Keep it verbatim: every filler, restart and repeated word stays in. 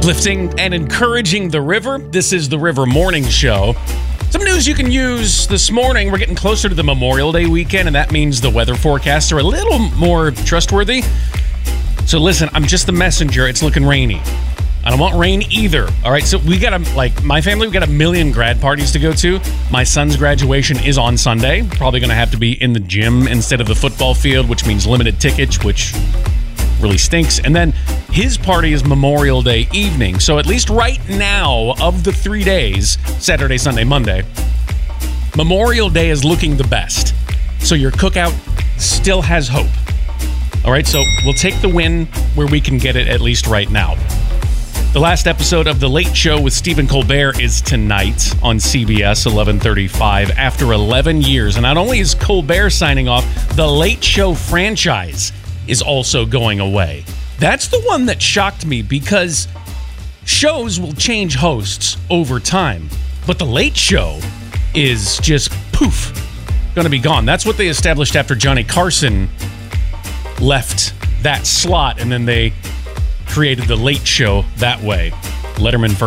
uplifting and encouraging the river. This is the River Morning Show. Some news you can use this morning. We're getting closer to the Memorial Day weekend, and that means the weather forecasts are a little more trustworthy. So listen, I'm just the messenger. It's looking rainy. I don't want rain either. All right, so we got a, like, my family, we got a million grad parties to go to. My son's graduation is on Sunday. Probably going to have to be in the gym instead of the football field, which means limited tickets, which really stinks. And then his party is Memorial Day evening. So at least right now, of the three days, Saturday, Sunday, Monday, Memorial Day is looking the best. So your cookout still has hope. All right, so we'll take the win where we can get it, at least right now. The last episode of The Late Show with Stephen Colbert is tonight on C B S eleven thirty-five after eleven years. And not only is Colbert signing off, The Late Show franchise is also going away. That's the one that shocked me because shows will change hosts over time. But The Late Show is just poof, going to be gone. That's what they established after Johnny Carson left that slot, and then they created The Late Show that way. Letterman first.